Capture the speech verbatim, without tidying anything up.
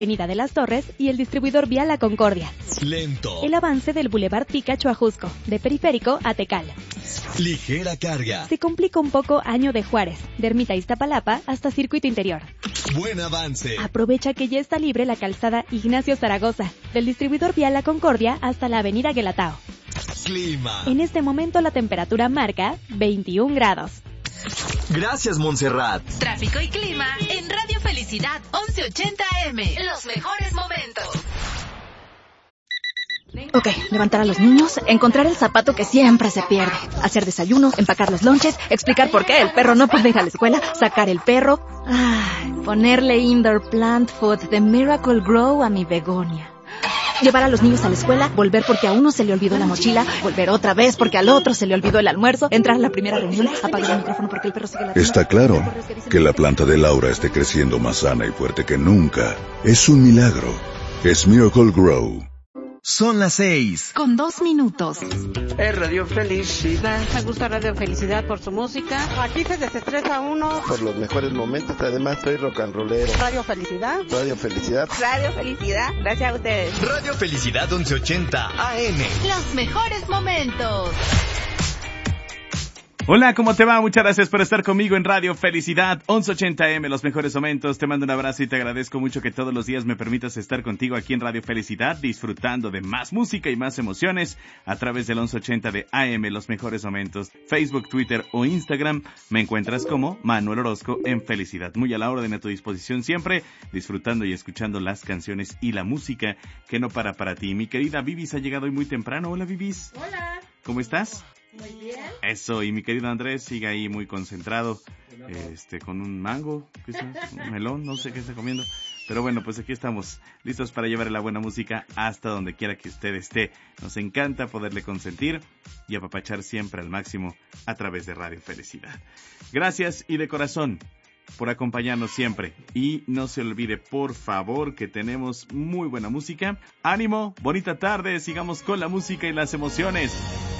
Avenida de las Torres y el distribuidor vial La Concordia. Lento. El avance del Boulevard Picacho a Jusco, de Periférico a Tecal. Ligera carga. Se complica un poco Año de Juárez, de Ermita Iztapalapa hasta Circuito Interior. Buen avance. Aprovecha que ya está libre la calzada Ignacio Zaragoza, del distribuidor vial La Concordia hasta la Avenida Guelatao. Clima. En este momento la temperatura marca veintiún grados. Gracias, Montserrat. Tráfico y clima en Radio Felicidad once ochenta A M. Los mejores momentos. Ok, levantar a los niños, encontrar el zapato que siempre se pierde, hacer desayuno, empacar los lonches, explicar por qué el perro no puede ir a la escuela, sacar el perro, ay, ponerle indoor plant food de Miracle Grow a mi begonia. Llevar a los niños a la escuela, volver porque a uno se le olvidó la mochila, volver otra vez porque al otro se le olvidó el almuerzo, entrar a la primera reunión, apagar el micrófono porque el perro sigue la... Está claro que la planta de Laura esté creciendo más sana y fuerte que nunca. Es un milagro. Es Miracle Grow. Son las seis. Con dos minutos. Es Radio Felicidad. Me gusta Radio Felicidad por su música. Aquí se desestresa uno. Por los mejores momentos, además soy rock and rollero. Radio Felicidad. Radio Felicidad. Radio Felicidad. Gracias a ustedes. Radio Felicidad once ochenta A M. Los mejores momentos. Hola, ¿cómo te va? Muchas gracias por estar conmigo en Radio Felicidad once ochenta A M, los mejores momentos. Te mando un abrazo y te agradezco mucho que todos los días me permitas estar contigo aquí en Radio Felicidad, disfrutando de más música y más emociones a través del once ochenta de A M, los mejores momentos. Facebook, Twitter o Instagram, me encuentras como Manuel Orozco en Felicidad. Muy a la orden, a tu disposición siempre, disfrutando y escuchando las canciones y la música que no para para ti. Mi querida Vivis ha llegado hoy muy temprano. Hola, Vivis. Hola. ¿Cómo estás? Muy bien. Eso, y mi querido Andrés sigue ahí muy concentrado, este, con un mango, ¿qué es eso? Un melón, no sé qué está comiendo. Pero bueno, pues aquí estamos, listos para llevar la buena música hasta donde quiera que usted esté. Nos encanta poderle consentir y apapachar siempre al máximo a través de Radio Felicidad. Gracias y de corazón por acompañarnos siempre. Y no se olvide, por favor, que tenemos muy buena música. ¡Ánimo! ¡Bonita tarde! Sigamos con la música y las emociones.